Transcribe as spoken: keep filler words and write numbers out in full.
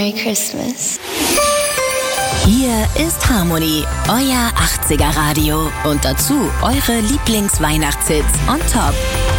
Merry Christmas. Hier ist Harmony, euer achtziger Radio. Und dazu eure Lieblings-Weihnachtshits on top.